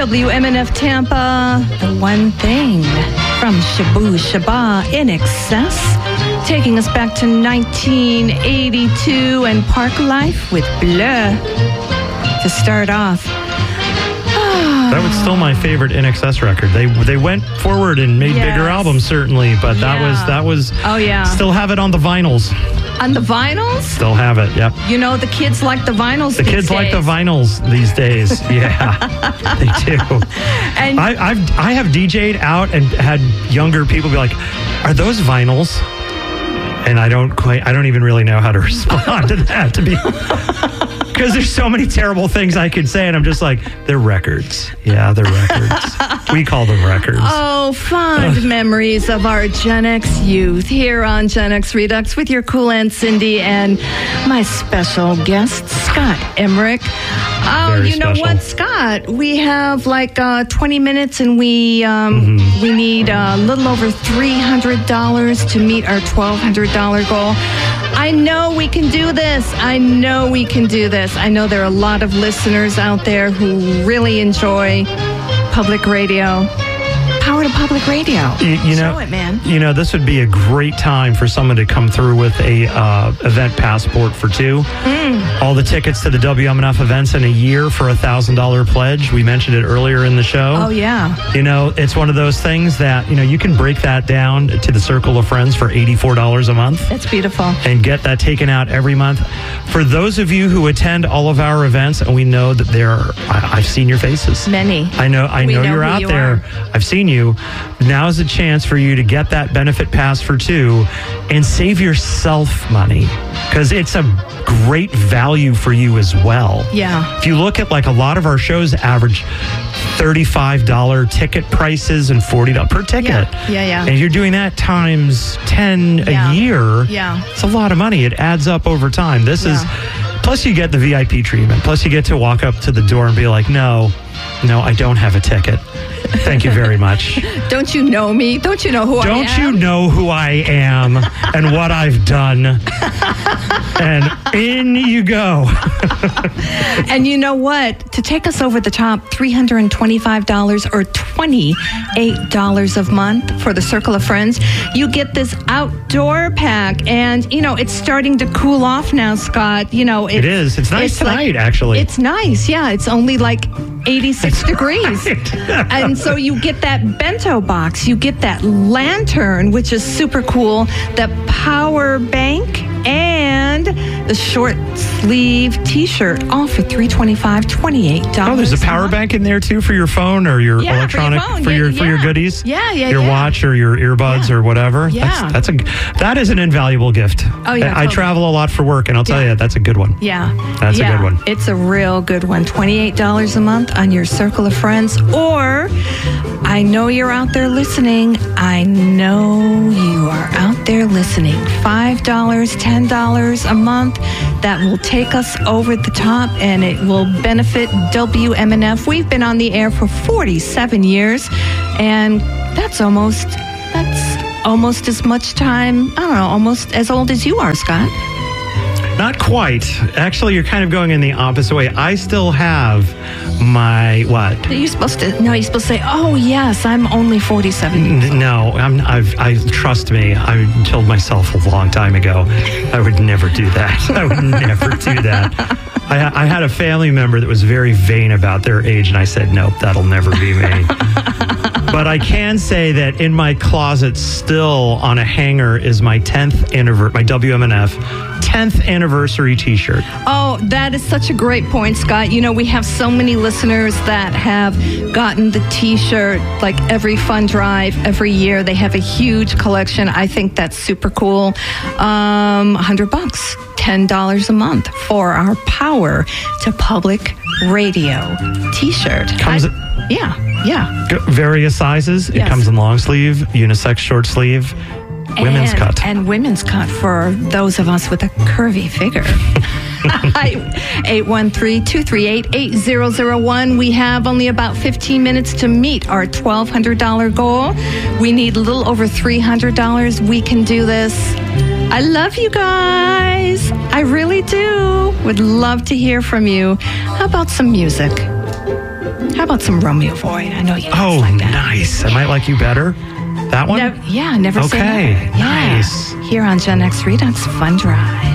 WMNF Tampa, The One Thing from Shabu Shaba In Excess, taking us back to 1982 and Park Life with Bleu to start off. That was still my favorite In Excess record. They went forward and made bigger albums, certainly, but that was oh yeah, still have it on the vinyls. On the vinyls? Still have it, yep. You know, the kids like the vinyls The kids like the vinyls these days. Yeah, they do. And I have DJ'd out and had younger people be like, "Are those vinyls?" And I don't even really know how to respond to that, to be because there's so many terrible things I could say, and I'm just like, they're records. Yeah, they're records. We call them records. Oh, fond memories of our Gen X youth here on Gen X Redux with your cool Aunt Cindy and my special guest, Scott Emmerich. Oh, Very you know special. what, Scott? We have like 20 minutes and we need a little over $300 to meet our $1,200 goal. I know we can do this. I know we can do this. I know there are a lot of listeners out there who really enjoy public radio. Power to public radio. You know, show it, man. You know, this would be a great time for someone to come through with a event passport for two. All the tickets to the WMNF events in a year for $1,000 pledge. We mentioned it earlier in the show. Oh, yeah. You know, it's one of those things that, you know, you can break that down to the circle of friends for $84 a month. That's beautiful. And get that taken out every month. For those of you who attend all of our events, and we know that I've seen your faces. Many. I know you're out there. I've seen you. Now's a chance for you to get that benefit pass for two and save yourself money, because it's a great value for you as well. Yeah. If you look at like a lot of our shows average $35 ticket prices and $40 per ticket. Yeah. And you're doing that times 10 a year. Yeah. It's a lot of money. It adds up over time. This is, plus you get the VIP treatment. Plus you get to walk up to the door and be like, no, I don't have a ticket. Thank you very much. Don't you know me? Don't you know who I am? Don't you know who I am and what I've done? And in you go. And you know what? To take us over the top, $325 or $28 a month for the Circle of Friends, you get this outdoor pack. And, you know, it's starting to cool off now, Scott. You know, it is. It's nice tonight, actually. It's nice. Yeah, it's only like 86 degrees. And so you get that bento box, you get that lantern, which is super cool, the power bank, and the short sleeve t-shirt, all for $325, $28. Oh, there's a power bank in there too for your phone or your electronic, for your goodies. Your watch or your earbuds or whatever. Yeah. That is an invaluable gift. Oh yeah. I travel a lot for work, and I'll tell you, that's a good one. Yeah. That's a good one. It's a real good one. $28 a month on your Circle of Friends. Or, I know you're out there listening. I know you are out there listening. $5, $10 a month. That will take us over the top, and it will benefit WMNF. We've been on the air for 47 years, and that's almost as much time, I don't know, almost as old as you are, Scott. Not quite. Actually, you're kind of going in the opposite way. I still have my what? You're supposed to say, "Oh yes, I'm only 47." No, I trust me. I told myself a long time ago I would never do that. I would never do that. I had a family member that was very vain about their age, and I said, "Nope, that'll never be me." But I can say that in my closet, still on a hanger, is my 10th anniversary, my WMNF 10th anniversary T-shirt. Oh, that is such a great point, Scott. You know, we have so many listeners that have gotten the T-shirt like every fund drive, every year. They have a huge collection. I think that's super cool. $100, $10 a month for our Power to Public Radio T-shirt. Yeah. Various sizes. Yes. It comes in long sleeve, unisex short sleeve, women's cut. And women's cut for those of us with a curvy figure. 813-238-8001. We have only about 15 minutes to meet our $1,200 goal. We need a little over $300. We can do this. I love you guys. I really do. Would love to hear from you. How about some music? How about some Romeo Void? I know you Oh, like that. nice. I might like you better. That one? Never say Okay, never. Yeah. nice. Here on Gen X Redux Fun Drive.